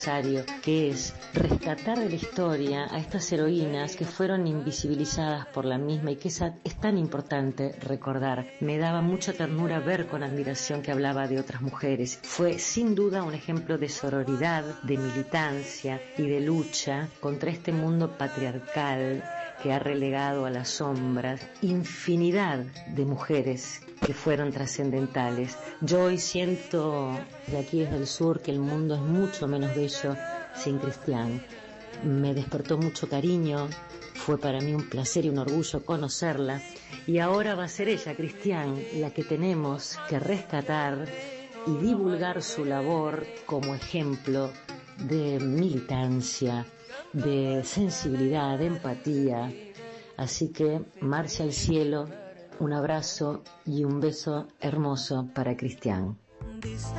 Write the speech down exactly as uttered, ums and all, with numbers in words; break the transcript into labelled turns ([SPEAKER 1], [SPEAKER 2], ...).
[SPEAKER 1] que es rescatar de la historia a estas heroínas que fueron invisibilizadas por la misma y que es, es tan importante recordar. Me daba mucha ternura ver con admiración que hablaba de otras mujeres. Fue sin duda un ejemplo de sororidad, de militancia y de lucha contra este mundo patriarcal que ha relegado a las sombras infinidad de mujeres que fueron trascendentales. Yo hoy siento de aquí desde el sur que el mundo es mucho menos bello sin Christiane. Me despertó mucho cariño, fue para mí un placer y un orgullo conocerla, y ahora va a ser ella, Christiane, la que tenemos que rescatar y divulgar su labor como ejemplo de militancia, de sensibilidad, de empatía. Así que marcha al cielo, un abrazo y un beso hermoso para Christiane.